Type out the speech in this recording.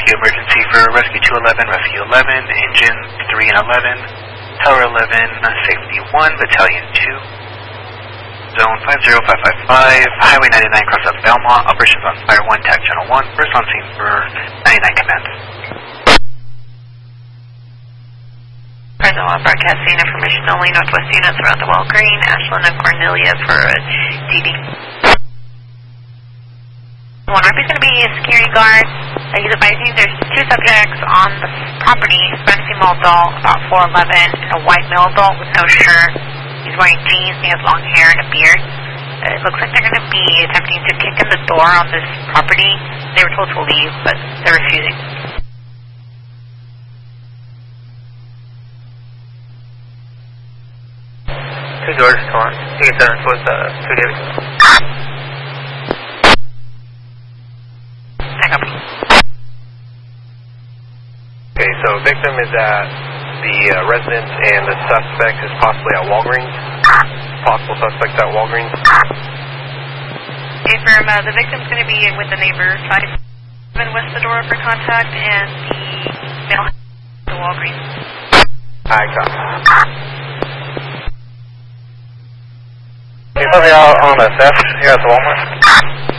rescue emergency for rescue 211, rescue 11, engine 3 and 11, tower 11, safety 1, battalion 2, zone 50555, highway 99 cross up Belmont, operations on fire 1, TAC channel 1, first on scene for 99 commands. Present while broadcasting information only, northwest units around the Walgreen, Ashland and Cornelia for DD. 1 RP is going to be a security guard. He's advising there's 2 subjects on the property, Spanish female adult, about 4'11", and a white male adult with no shirt. He's wearing jeans, he has long hair and a beard. It looks like they're going to be attempting to kick in the door on this property. They were told to leave, but they're refusing. Two doors, Torn. You can turn towards the 2 David. Okay, so victim is at the residence and the suspect is possibly at Walgreens. Possible suspect at Walgreens. Okay, firm, the victim's going to be with the neighbor, 5 West the door for contact, and the male the Walgreens. Alright, copy. Can you put me out on a theft here at the Walmart?